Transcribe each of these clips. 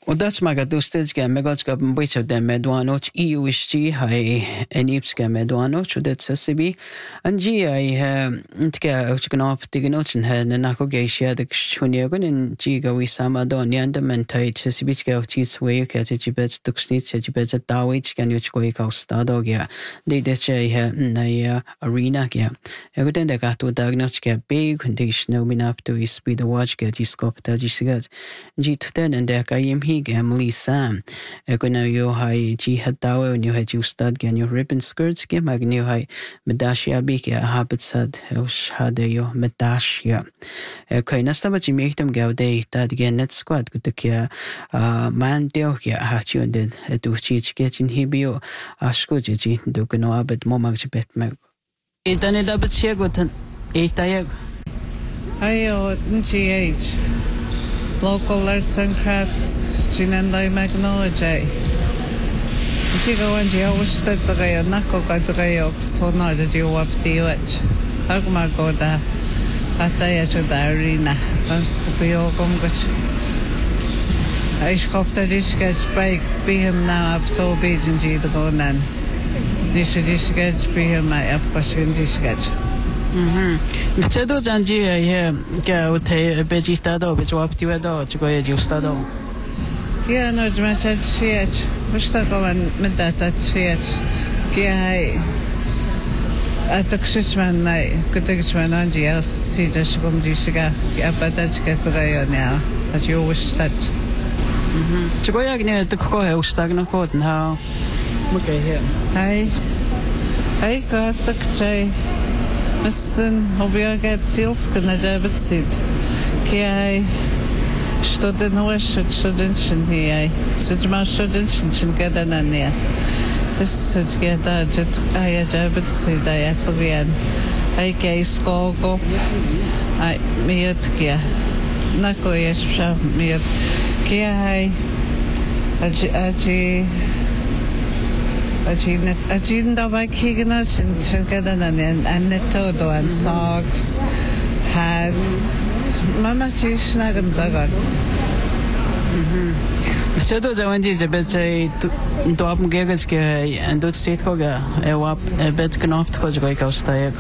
Udac magadustecka megacka bojca de medwanoch iuisti hai enipska medwanoch udat sasibi anji ai ntka uchgnap tignochen ha nako geisha de chunyagon in jiga wi samadon yanda mentai sasibitska uchis way ka jibet tuksnit jibet dawich kan uchkoi ka stadogia de ha na arena kia eguten de gato dagnochka big condition no minap to is be the watch get jiskop ta jisigat jituten and de kayim Emily Sam. Eguna yo hai ji hadawe and you had you stud gan your ribbon skirts ge magnu hai medashia bike habits had hade yo medashia. Kai nastaba ji mehtem gaude tad gen net squad gutakia man deo kia hachu and du chich get in hibio ashko ji do gno abet momag bet meg. Itane dabat chegotan etayeg. Ayo NGH Local Arts and Crafts Chinandai Magnoja Chigo and Yosta Zagayo Nako Gazayo Sona that you up the watch Agmagoda Ataya to the arena Panskopio Gongach I scoped a dish sketch bike be him now up to beach and G the Gonan Dish sketch be him my up question dish sketch. Gcedo janji je ke ute begitado bejwaptiwedo chgoje justado. Ja no jmachat siech. Mustakovan medatat siech. Kia hai ataksman nai kutaksman anji aus sida shgum disiga kia patachka tsgayo nya. As you wish that. Chgoje gne tukko he ustagno kot na. Muke he. Ai ka takchai. Müssen, ob ihr geht Zielsken der bezieht. Kiai Stunden Studenten hier. Sind mal Studenten schon gedan an ihr. Es ist da jet ai der bezieht da jetzt so werden. Ai gei skogo. Ai miet kia. Na ko jest psa miet. Kiai Aji dabei kriegen sind gedan an netto and socks, hats. Mama chish nagam zagan. Cedo zawanji jebet to apm gegets ke and dot state koga wap bet knopt ko jgoi kaustayek.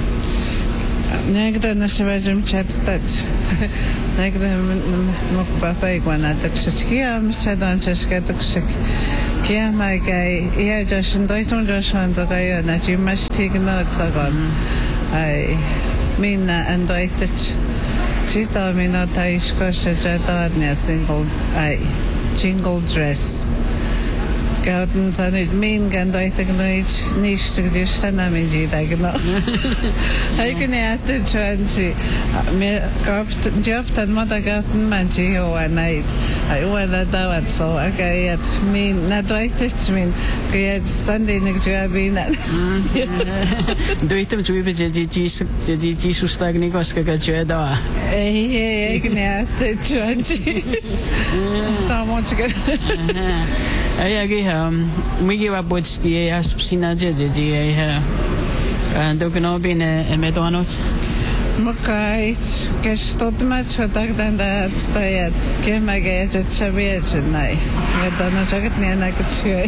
Negda na shvajum chat touch. Negda nok papa igwana takskia mchadan chashka takshik. Kia mai gai ia jashin doiton jashan zagayo na jimash tigno zagon. Ai mina and doitich. Chita mina taishko shajadadnya single ai jingle dress. Gauten sanit min gan doitig noich nicht gestana min jidagno. Eigenerte chanci. Mir gabt jobtan mata gauten manji ho anai. I wala dawat so agayat min na doitich min gayat Sunday nigjabina. Doitem chuibe ji sustagni koska gajeda. Eigenerte chanci. Tamochga. Ayagi migi wa botstie as psina je and do gno bin e medonot Mokait gestot match hatak dan da stayat ke magay jet chabiet nai medonot jagat ne na kutche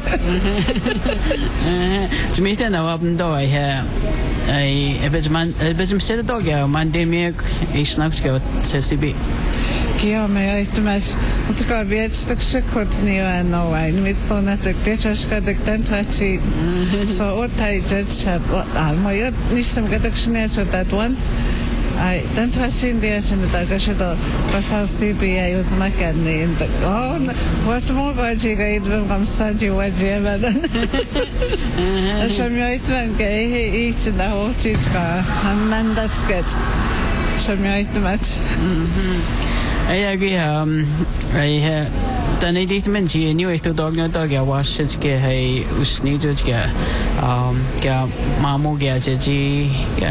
Jmita na wabn do ai ebejman set dog ya mandemic isnaksko CCB Kia me aitmas utka vietstuk sekotni no wine mit so na tak techashka tak dan tachi so otai judge almoyot nisam gadakshne so that one I dan tachi india shin da gashido pasau CBA uzmakani in the what more gaji gaidbem gamsaji wajebadan Shamyoitman ge ich da hochika Amanda sketch Shamyoitmas Ayagi ai tani dit men ji new eto dogna dog ya wash ke hai usni jo kya mamu gya ji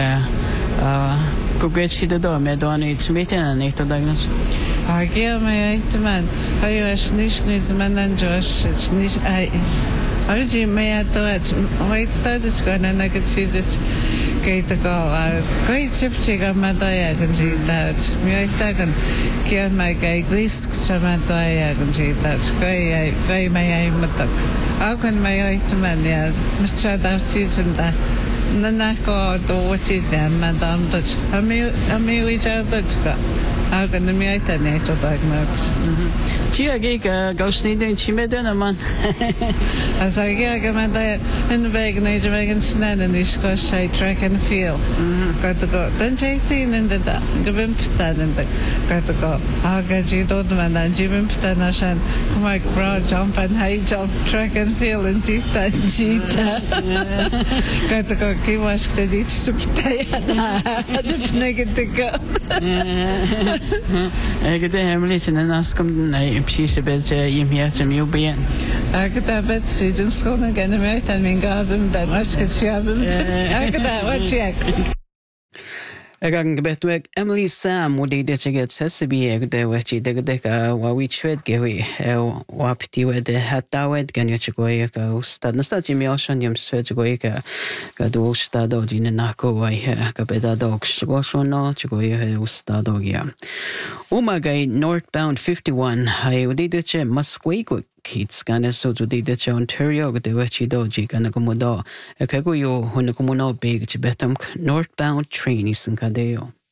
kugech de do me do ni smeten eto dogna Agia me aitman ayo es nicht manan josh nicht ai Arji me atoet white started gonna negative Kate go great chipchiga madaya can see that me I taken care my gay whisk samadaya can see that gay my matak. How can my item yeah Mr. Dartis and that Nanako do what is them Madame Dutch. I mean which are Dutch. How can the me item to diagnose? Chia gig goes needing Chimedena man. As I get in the bag, Nature Megan Snan and this goes say track and field. Got to go. Then 18 in the Wimpton and got to go. I'll get you don't man and Wimpton and come like broad jump and high jump track and field and cheetah. Got to go. Keep us to each to stay at negative go. I get the Hamlet and ask him she's a bit in here to me be in. I could have bet seasons going again and mean garden that much could she have I could have what check. Gang betweg Emily Sam would eat it get Sessaby egg de which he dig wa we should give wapti with the hat dawed gan you go stad nastati mi ocean yum switch goika gadu stado in nako I kapeta dogs go so no go stadogia. Umagay northbound 51 I would eat it Musqueak kids gana so to the Ontario the wechi doji gana komodo e kago yo hono komono big betam northbound train is in kadeo.